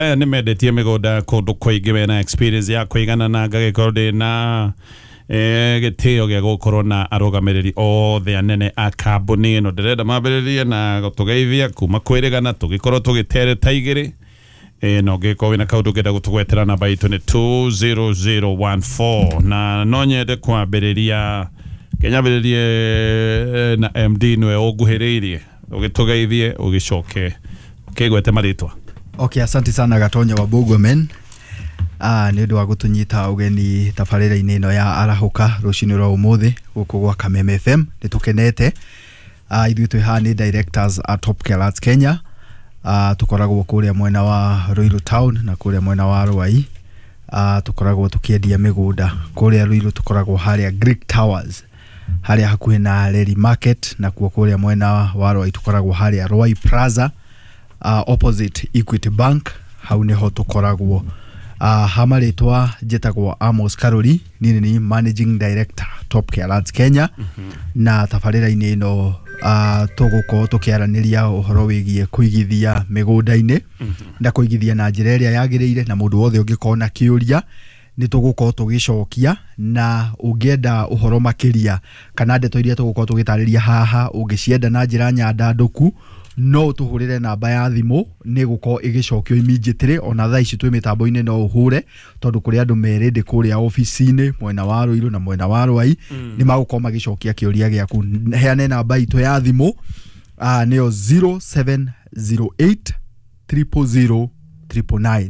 nĩ mendetie mĩgũnda kũndũ kũingĩ mena experience ya kũigana na ngagĩkorwo ndĩ na gĩtĩo gĩa gũkorwo na arũgamĩrĩri othe anene a kambuni ĩno ndĩrenda mambĩrĩrie na gũtũgeithia kuma kwĩrĩgana tũgĩkorwo tũgĩtereta igĩrĩ no ngĩkorwo wĩna kaũndũ ngenda gũtũgwetera namba itũ nĩ 20014 na no nyende kwambĩrĩria kenyambĩrĩrie na MD nĩwe ũnguhĩrĩirie ũgĩtũgeithie ũgĩcoke ũkĩgwete marĩtwa. Okay, asante sana Gatonyo wa Bogomen. Nĩ ũndũ wa gũtũnyita ũgeni tabarĩra-inĩ ĩno ya Arahuka rũcinĩ rwa ũmũthĩ gũkũ gwa Kameme FM. Nĩ tũkenete. Ithuĩ twĩ haha nĩ directors at Top Care Arts Kenya. Tukoragwo kũrĩa mwena wa Ruiru Town na kũrĩa mwena wa Rwai. Tukoragwo tũkĩendia mĩgũnda kũrĩa Ruiru, tukoragwo harĩa Greek Towers harĩa hakuhĩ na Reri Market, na kuo kũrĩa mwena wa Rwai tukoragwo harĩa Rwai Plaza opposite Equity Bank. Hau niho tukoragwo. Hamarĩtwa njĩtagwo Amos Karori, nini managing director Top Care Arts Kenya. Na tabarĩra-inĩ ĩno tũgũkorwo tũkĩaranĩria ũhoro wĩgiĩ kũigithia mĩgũnda-inĩ na kũigithia na njĩra ĩrĩa yagĩrĩire, na mũndũ wothe ũngĩkorwo na kĩũria nĩ tũgũkorwo tũgĩcokia, na ũngĩenda ũhoro makĩria kana ndeto iria tũgũkorwo tũgĩtarĩria haha ũngĩcienda na njĩra nyandandũku no tũhũrĩre namba ya thimũ nĩ gũkorwo ĩgĩcokio immediately. Ona thaa ici twĩ mĩtambo-inĩ no ũhũre, tondũ kũrĩ andũ merĩndĩ kũrĩa ofici-inĩ mwena wa Ruiru na mwena wa Rwai nĩ magũkorwo magĩcokia kĩũria gĩaku. Heane namba itũ ya thimũ nĩyo 0708 000 999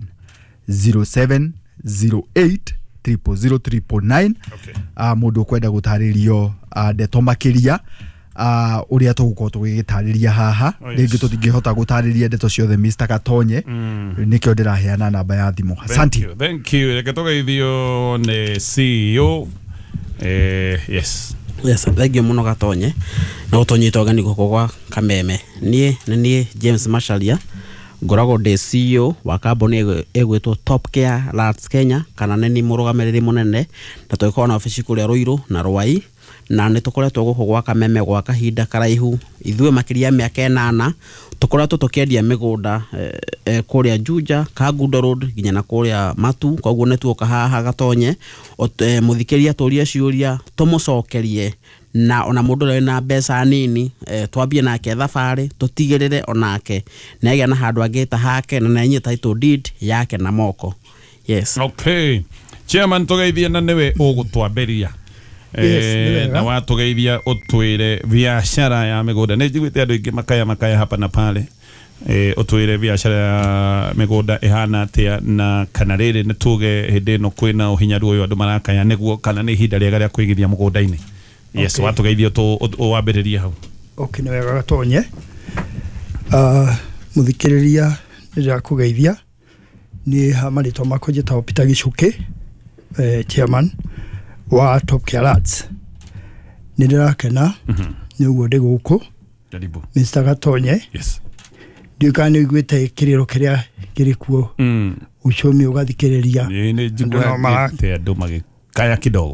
0708 000 999. Mũndũ kwenda gũtarĩrio ndeto makĩria uria tũgũkorwo tũgĩtarĩria haha. Rĩngĩ tũtingĩhota gũtarĩria ndeto ciothe Mr. Gatonye, nĩkĩo ndĩraheana namba ya thimũ. Asante. Thank you. Reke tũgeithio nĩ CEO. Yes, thank you mũno Gatonye na ũtũnyita ũgeni gũkũ gwa Kameme. Niĩ James Macharia ngoragwo ndĩ CEO wa kambuni ĩgwĩtwo Top Care Arts Kenya, kana nĩ mũrũgamĩrĩri mũnene, na tũkoragwo na ofici kũrĩa Ruiru na Rwai, na nĩ tũkoretwo gũkũ gwa Kameme gwa kahinda karaihu. Ithuĩ makĩria mĩaka 8 tũkoretwo tũkĩendia mĩgũnda kũrĩa Juja, Kangundo Road nginya na kũrĩa Matu. Koguo nĩ tuoka haha Gatonye mũthikĩria tũria ciũria tũmũcokerie, na ona mũndũ ũrĩa na mbeca nini twambie nake thabarĩ tũtigĩrĩre onake nĩagĩa na handũ angĩta hake na nĩanyita title deed yake na moko. Yes. Okay. Chairman, tũgeithie na nĩwe ũgũtwambĩria. Na watũgeithia ũtwĩre biashara ya mĩgũnda. Nĩ njiguĩte andũ aingĩ makaya hapa na pale. Ũtwĩre biashara ya mĩgũnda ĩhana atĩa, na kana rĩrĩ nĩ tuge hĩndĩ ĩno kwĩna ũhinyaru ũyũ andũ marakaya nĩguo, kana nĩ ihinda rĩega rĩa kũigithia mũgũnda-inĩ. Yes, watũgeithia wambĩrĩrie hau. Okay, nĩ wega Gatonye. Mũthikĩrĩria ndĩrakũgeithia. Nĩ hamarĩtwa makwa njĩtagwo Peter Gicuki, chairman wa Top Care Arts. Nĩ ndĩrakena nĩ ũguo ndĩ gũkũ. Mr. Gatonye. Yes. Ndiũka nĩ ũiguĩte kĩrĩro kĩrĩa kĩrĩ kuo. Ucomi ũgathikĩrĩria. Nĩ njiguĩte andũ magĩkaya kidogo.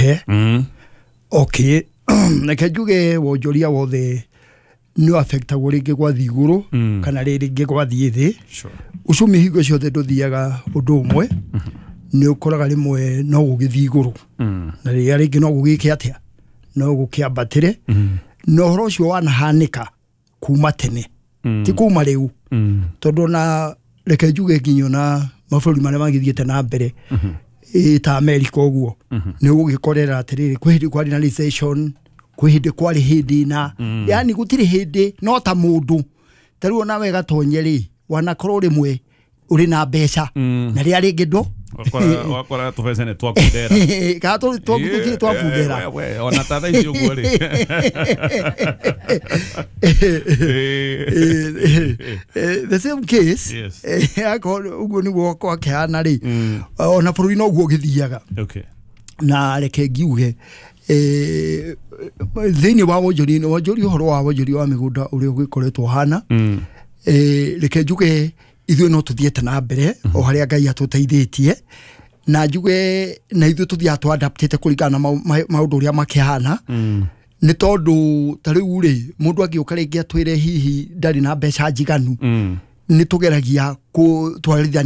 Okay. Reke njuge wonjoria wothe nĩ affectagwo rĩngĩ gwathi igũrũ kana rĩngĩ gwathi thĩ. Ucumi hingo ciothe ndũthiaga ũndũ ũmwe. Nĩ ũkoraga rĩmwe no gũgĩthiĩ igũrũ na rĩrĩa rĩngĩ no gũgĩke atĩa, no gũkĩambatĩre. Na ũhoro ũcio wanahanĩka kuma tene, ti kuma rĩu, tondũ na reke njuge nginya na mabũrũri marĩa magĩthiĩte na mbere ta America ũguo nĩ ũgũgĩkorera atĩrĩrĩ, kwĩ hĩndĩ kwarĩ na recession, kwĩ hĩndĩ kwarĩ hĩndĩ na yani gũtirĩ hĩndĩ no ta mũndũ ta rĩu nawe Gatonye rĩ wanakorwo rĩmwe ũrĩ na mbeca na rĩrĩa rĩngĩ ndo wakora tũbeca nĩ twakundera kana tũkire twakundera ona tatha icio guo rĩ. The same case ũguo nĩguo kwakĩhana rĩ, ona bũrũri noguo ũgĩthiaga. Na reke ngiuge thĩinĩ wa wonjoria ũhoro wa wonjoria wa mĩgũnda ũrĩa ũgĩkoretwo hana, reke njuge ithuĩ no tũthiĩte na mbere o harĩa Ngai atũteithĩtie, na njuge na ithuĩ tũthiaga tũadaptĩte kũringana na maũndũ ũrĩa makĩhana. Nĩ tondũ ta rĩu rĩ mũndũ angĩũka rĩngĩ atwĩre hihi ndarĩ na mbeca njiganu nĩ tũgeragia gũtwarithia